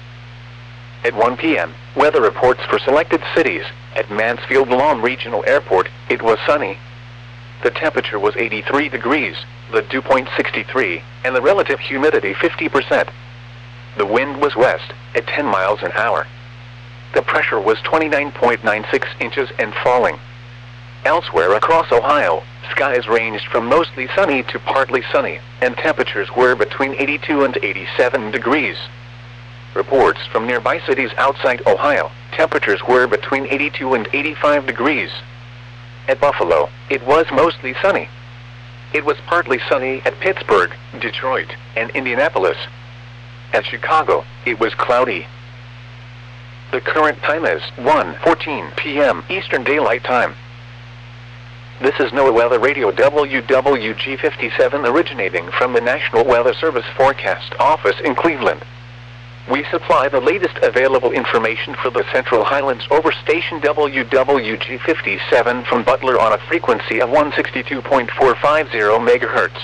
Speaker 1: At one p m, weather reports for selected cities. At Mansfield Lawn Regional Airport, it was sunny. The temperature was eighty-three degrees, the dew point sixty-three, and the relative humidity fifty percent. The wind was west, at ten miles an hour. The pressure was twenty-nine point nine six inches and falling. Elsewhere across Ohio, skies ranged from mostly sunny to partly sunny, and temperatures were between eighty-two and eighty-seven degrees. Reports from nearby cities outside Ohio, temperatures were between eighty-two and eighty-five degrees. At Buffalo, it was mostly sunny. It was partly sunny at Pittsburgh, Detroit, and Indianapolis. At Chicago, it was cloudy. The current time is one fourteen p m Eastern Daylight Time. This is NOAA Weather Radio W W G fifty-seven originating from the National Weather Service Forecast Office in Cleveland. We supply the latest available information for the Central Highlands over station W W G fifty-seven from Butler on a frequency of one sixty-two point four five zero megahertz.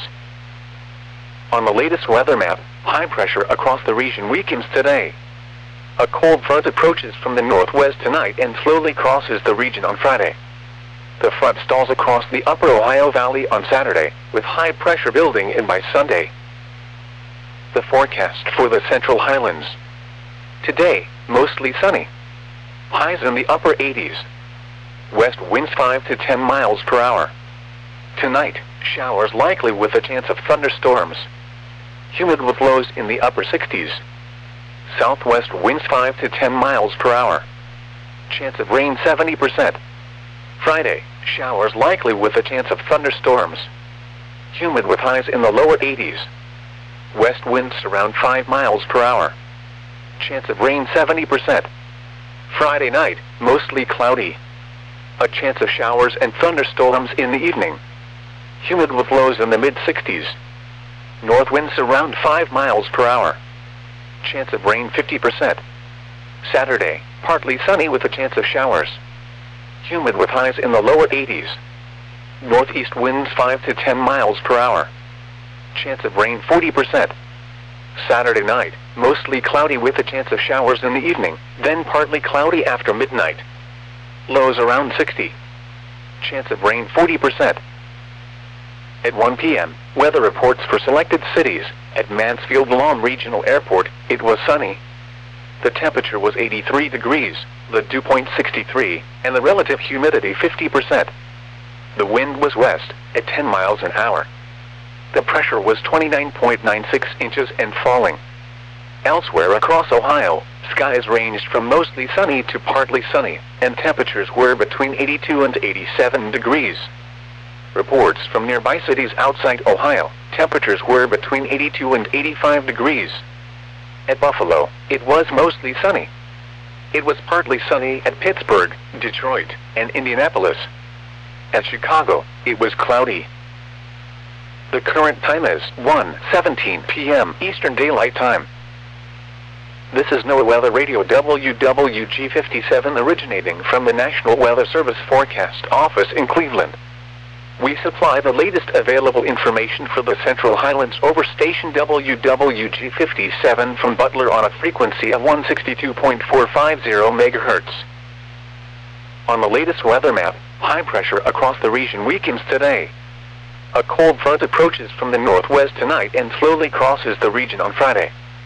Speaker 1: On the latest weather map, high pressure across the region weakens today. A cold front approaches from the northwest tonight and slowly crosses the region on Friday. The front stalls across the upper Ohio Valley on Saturday, with high pressure building in by Sunday. The forecast for the Central Highlands. Today, mostly sunny. Highs in the upper eighties. West winds five to ten miles per hour. Tonight, showers likely with a chance of thunderstorms. Humid with lows in the upper sixties. Southwest winds five to ten miles per hour. Chance of rain seventy percent. Friday, showers likely with a chance of thunderstorms. Humid with highs in the lower eighties. West winds around five miles per hour. Chance of rain seventy percent. Friday night, mostly cloudy. A chance of showers and thunderstorms in the evening. Humid with lows in the mid sixties. North winds around five miles per hour. Chance of rain fifty percent. Saturday, partly sunny with a chance of showers. Humid with highs in the lower eighties. Northeast winds five to ten miles per hour. Chance of rain forty percent. Saturday night, mostly cloudy with a chance of showers in the evening, then partly cloudy after midnight. Lows around sixty. Chance of rain forty percent. At one p m, weather reports for selected cities. At Mansfield Lawn Regional Airport, it was sunny. The temperature was eighty-three degrees, the dew point sixty-three, and the relative humidity fifty percent. The wind was west, at ten miles an hour. The pressure was twenty-nine point nine six inches and falling. Elsewhere across Ohio, skies ranged from mostly sunny to partly sunny, and temperatures were between eighty-two and eighty-seven degrees. Reports from nearby cities outside Ohio, temperatures were between eighty-two and eighty-five degrees. At Buffalo, it was mostly sunny. It was partly sunny at Pittsburgh, Detroit, and Indianapolis. At Chicago, it was cloudy. The current time is one seventeen p m Eastern Daylight Time. This is NOAA Weather Radio W W G fifty-seven originating from the National Weather Service Forecast Office in Cleveland. We supply the latest available information for the Central Highlands over station W W G fifty-seven from Butler on a frequency of one sixty-two point four five zero megahertz. On the latest weather map, high pressure across the region weakens today. A cold front approaches from the northwest tonight and slowly crosses the region on Friday.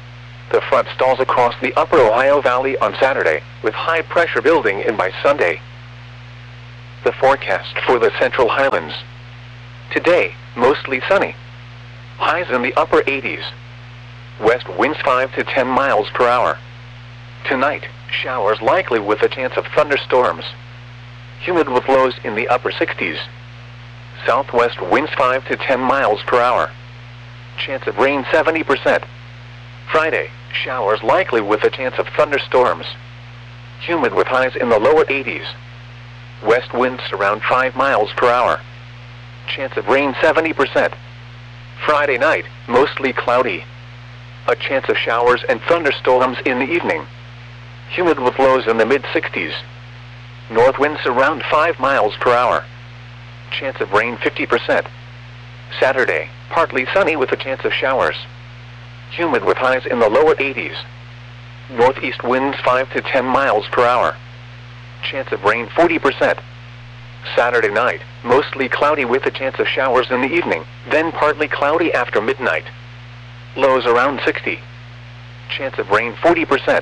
Speaker 1: The front stalls across the upper Ohio Valley on Saturday, with high pressure building in by Sunday. The forecast for the Central Highlands. Today, mostly sunny. Highs in the upper eighties. West winds five to ten miles per hour. Tonight, showers likely with a chance of thunderstorms. Humid with lows in the upper sixties. Southwest winds five to ten miles per hour. Chance of rain seventy percent. Friday, showers likely with a chance of thunderstorms. Humid with highs in the lower eighties. West winds around five miles per hour. Chance of rain seventy percent. Friday night, mostly cloudy. A chance of showers and thunderstorms in the evening. Humid with lows in the mid sixties. North winds around five miles per hour. Chance of rain fifty percent. Saturday, partly sunny with a chance of showers. Humid with highs in the lower eighties. Northeast winds five to ten miles per hour. Chance of rain forty percent. Saturday night, mostly cloudy with a chance of showers in the evening, then partly cloudy after midnight. Lows around sixty. Chance of rain forty percent.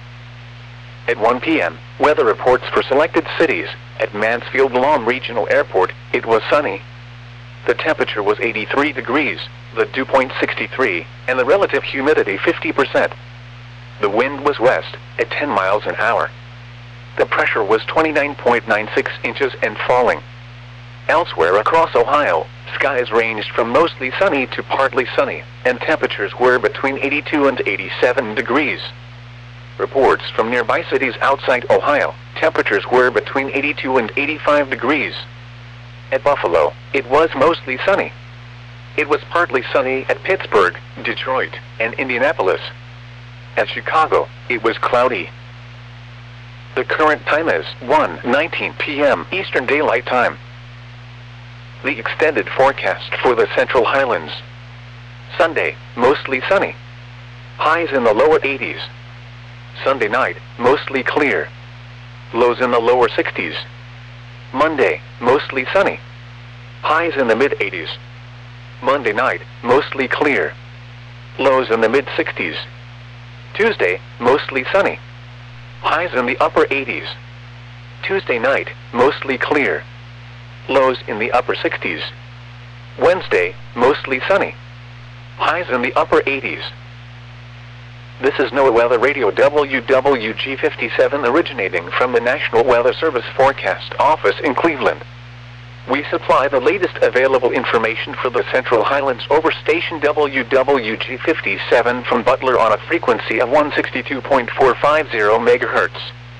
Speaker 1: At one p m, weather reports for selected cities. At Mansfield Lawn Regional Airport, it was sunny. The temperature was eighty-three degrees, the dew point sixty-three, and the relative humidity fifty percent. The wind was west, at ten miles an hour. The pressure was twenty-nine point nine six inches and falling. Elsewhere across Ohio, skies ranged from mostly sunny to partly sunny, and temperatures were between eighty-two and eighty-seven degrees. Reports from nearby cities outside Ohio, temperatures were between eighty-two and eighty-five degrees. At Buffalo, it was mostly sunny. It was partly sunny at Pittsburgh, Detroit, and Indianapolis. At Chicago, it was cloudy. The current time is one nineteen p m Eastern Daylight Time. The extended forecast for the Central Highlands. Sunday, mostly sunny. Highs in the lower eighties. Sunday night, mostly clear. Lows in the lower sixties. Monday, mostly sunny. Highs in the mid eighties. Monday night, mostly clear. Lows in the mid sixties. Tuesday, mostly sunny. Highs in the upper eighties. Tuesday night, mostly clear. Lows in the upper sixties. Wednesday, mostly sunny. Highs in the upper eighties. This is NOAA Weather Radio W W G fifty-seven originating from the National Weather Service Forecast Office in Cleveland. We supply the latest available information for the Central Highlands over station W W G fifty-seven from Butler on a frequency of one sixty-two point four five zero megahertz.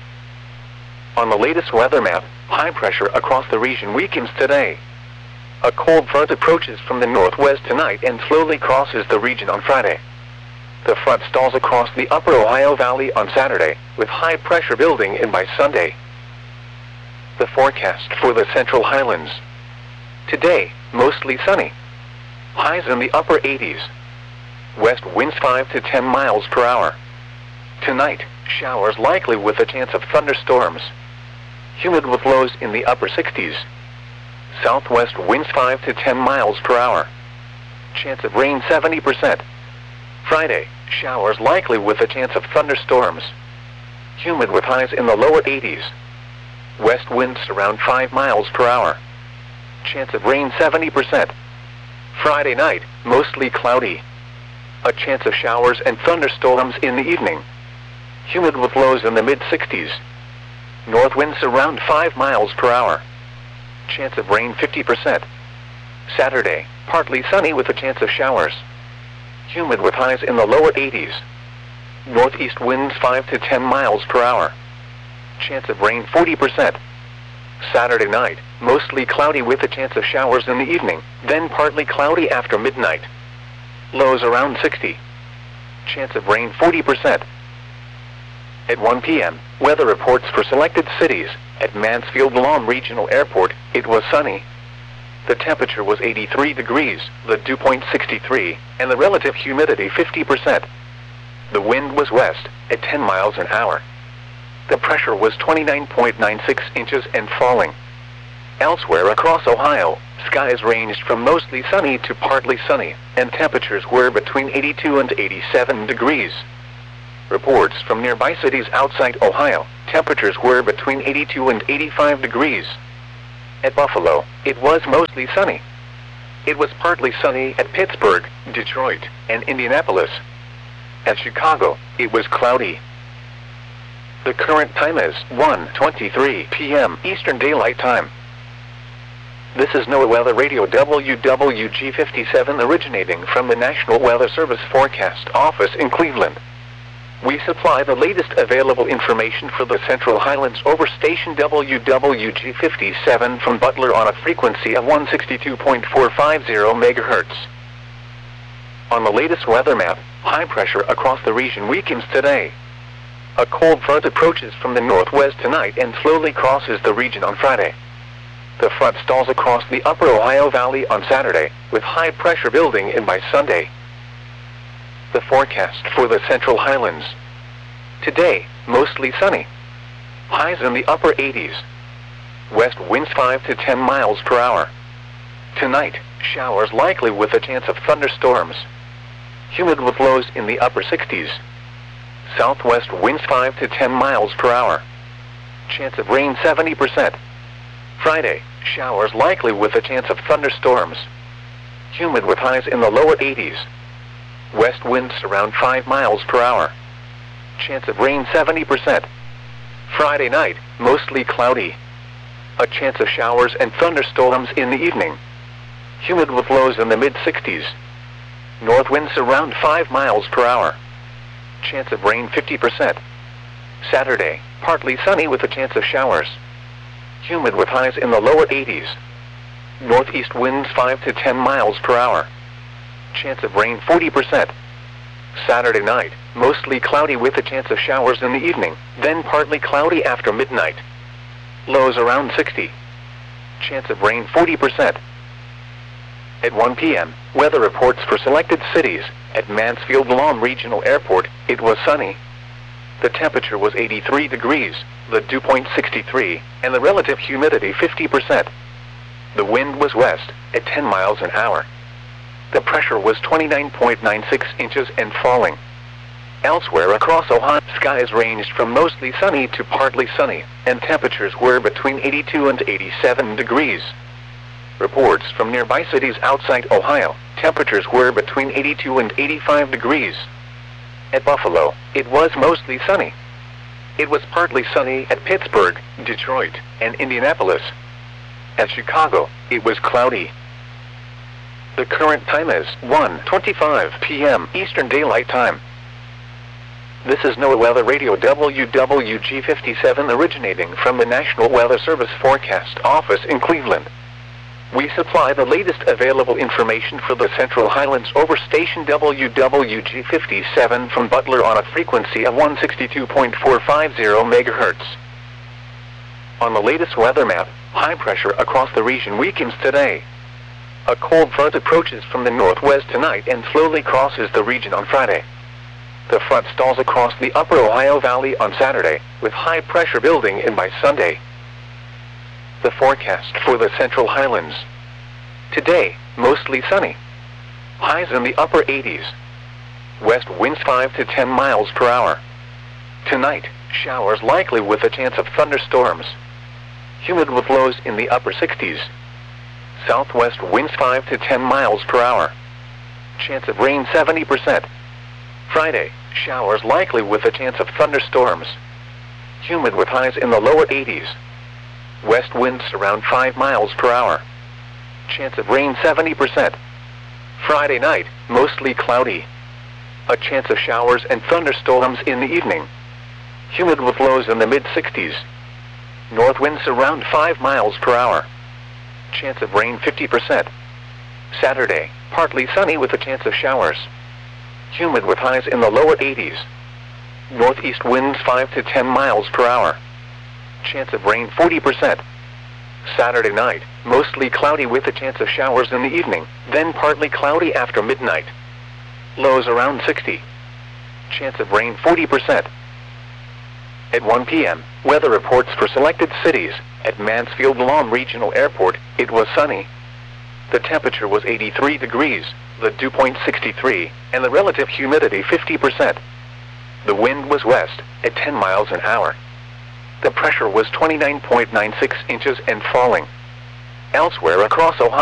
Speaker 1: On the latest weather map, high pressure across the region weakens today. A cold front approaches from the northwest tonight and slowly crosses the region on Friday. The front stalls across the upper Ohio Valley on Saturday, with high pressure building in by Sunday. The forecast for the Central Highlands. Today, mostly sunny. Highs in the upper eighties. West winds five to ten miles per hour. Tonight, showers likely with a chance of thunderstorms. Humid with lows in the upper sixties. Southwest winds five to ten miles per hour. Chance of rain seventy percent. Friday, showers likely with a chance of thunderstorms. Humid with highs in the lower eighties. West winds around five miles per hour. Chance of rain seventy percent. Friday night, mostly cloudy. A chance of showers and thunderstorms in the evening. Humid with lows in the mid sixties. North winds around five miles per hour. Chance of rain fifty percent. Saturday, partly sunny with a chance of showers. Humid with highs in the lower eighties. Northeast winds five to ten miles per hour. Chance of rain forty percent. Saturday night, mostly cloudy with a chance of showers in the evening, then partly cloudy after midnight. Lows around sixty. Chance of rain forty percent. At one p m, weather reports for selected cities. At Mansfield Lawn Regional Airport, it was sunny. The temperature was eighty-three degrees, the dew point sixty-three, and the relative humidity fifty percent. The wind was west, at ten miles an hour. The pressure was twenty-nine point nine six inches and falling. Elsewhere across Ohio, skies ranged from mostly sunny to partly sunny, and temperatures were between eighty-two and eighty-seven degrees. Reports from nearby cities outside Ohio, temperatures were between eighty-two and eighty-five degrees. At Buffalo, it was mostly sunny. It was partly sunny at Pittsburgh, Detroit, and Indianapolis. At Chicago, it was cloudy. The current time is one twenty-three p m Eastern Daylight Time. This is NOAA Weather Radio W W G fifty-seven originating from the National Weather Service Forecast Office in Cleveland. We supply the latest available information for the Central Highlands over station W W G fifty-seven from Butler on a frequency of one sixty-two point four five zero megahertz. On the latest weather map, high pressure across the region weakens today. A cold front approaches from the northwest tonight and slowly crosses the region on Friday. The front stalls across the upper Ohio Valley on Saturday, with high pressure building in by Sunday. The forecast for the Central Highlands. Today, mostly sunny. Highs in the upper eighties. West winds five to ten miles per hour. Tonight, showers likely with a chance of thunderstorms. Humid with lows in the upper sixties. Southwest winds five to ten miles per hour. Chance of rain seventy percent. Friday, showers likely with a chance of thunderstorms. Humid with highs in the lower eighties. West winds around five miles per hour. Chance of rain seventy percent. Friday night, mostly cloudy. A chance of showers and thunderstorms in the evening. Humid with lows in the mid sixties. North winds around five miles per hour. Chance of rain fifty percent. Saturday, partly sunny with a chance of showers. Humid with highs in the lower eighties. Northeast winds five to ten miles per hour. Chance of rain forty percent. Saturday night, mostly cloudy with a chance of showers in the evening, then partly cloudy after midnight. Lows around sixty. Chance of rain forty percent. At one p m, weather reports for selected cities. At Mansfield Lawn Regional Airport, it was sunny. The temperature was eighty-three degrees, the dew point sixty-three, and the relative humidity fifty percent. The wind was west, at ten miles an hour. The pressure was twenty-nine point nine six inches and falling. Elsewhere across Ohio, skies ranged from mostly sunny to partly sunny, and temperatures were between eighty-two and eighty-seven degrees. Reports from nearby cities outside Ohio, temperatures were between eighty-two and eighty-five degrees. At Buffalo, it was mostly sunny. It was partly sunny at Pittsburgh, Detroit, and Indianapolis. At Chicago, it was cloudy. The current time is one twenty-five p m Eastern Daylight Time. This is NOAA Weather Radio W W G fifty-seven originating from the National Weather Service Forecast Office in Cleveland. We supply the latest available information for the Central Highlands over station W W G fifty-seven from Butler on a frequency of one sixty-two point four five zero megahertz. On the latest weather map, high pressure across the region weakens today. A cold front approaches from the northwest tonight and slowly crosses the region on Friday. The front stalls across the upper Ohio Valley on Saturday, with high pressure building in by Sunday. The forecast for the Central Highlands. Today, mostly sunny. Highs in the upper eighties. West winds five to ten miles per hour. Tonight, showers likely with a chance of thunderstorms. Humid with lows in the upper sixties. Southwest winds five to ten miles per hour. Chance of rain seventy percent. Friday, showers likely with a chance of thunderstorms. Humid with highs in the lower eighties. West winds around five miles per hour. Chance of rain seventy percent. Friday night, mostly cloudy. A chance of showers and thunderstorms in the evening. Humid with lows in the mid sixties. North winds around five miles per hour. Chance of rain fifty percent. Saturday, partly sunny with a chance of showers. Humid with highs in the lower eighties. Northeast winds five to ten miles per hour. Chance of rain forty percent. Saturday night, mostly cloudy with a chance of showers in the evening, then partly cloudy after midnight. Lows around sixty. Chance of rain forty percent. At one p m, weather reports for selected cities. At Mansfield Lawn Regional Airport, it was sunny. The temperature was eighty-three degrees, the dew point sixty-three, and the relative humidity fifty percent. The wind was west, at ten miles an hour. The pressure was twenty-nine point nine six inches and falling. Elsewhere across Ohio,